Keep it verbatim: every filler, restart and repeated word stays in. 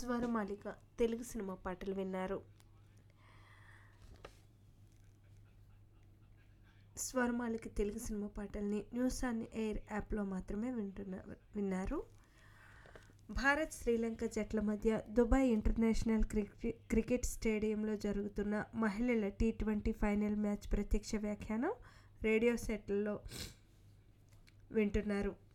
స్వరమాలిక Telugu cinema పాటలు విన్నారు. స్వరమాలిక Telugu cinema పాటల్ని న్యూస్ ఆన్ ఎయిర్ యాప్లో మాత్రమే వింటున్న విన్నారు. భారత్ శ్రీలంక జట్ల మధ్య దుబాయ్ ఇంటర్నేషనల్ క్రికె క్రికెట్ స్టేడియంలో జరుగుతున్న మహిళల టీ ట్వంటీ ఫైనల్ మ్యాచ్ ప్రత్యక్ష వ్యాఖ్యానం రేడియో సెట్లో వింటున్నారు.